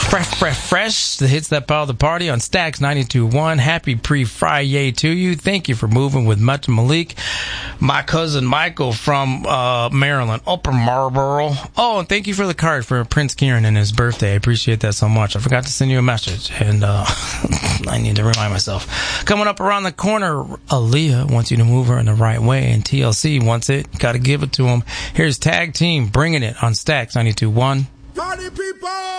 Fresh. The hits that power the party on Stacks 92.1. Happy pre-Friday to you. Thank you for moving with Much Malik. My cousin Michael from Maryland, Upper Marlboro. Oh, and thank you for the card for Prince Kieran and his birthday. I appreciate that so much. I forgot to send you a message, and I need to remind myself. Coming up around the corner, Aaliyah wants you to move her in the right way, and TLC wants it. Got to give it to him. Here's Tag Team bringing it on Stacks 92.1. Party people!